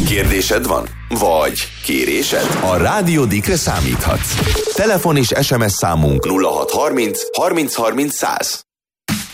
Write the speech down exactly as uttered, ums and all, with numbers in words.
Kérdésed van? Vagy kérésed? A Rádió Dikre számíthatsz. Telefon és es em es számunk nulla hat harminc harminc harminc száz.